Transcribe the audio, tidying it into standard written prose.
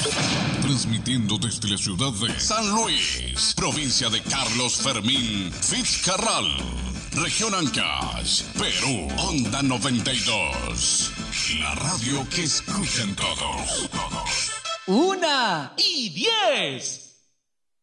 Transmitiendo desde la ciudad de San Luis, provincia de Carlos Fermín Fitzcarral, región Ancash, Perú, Onda 92. La radio que escuchan todos. 1 y 10.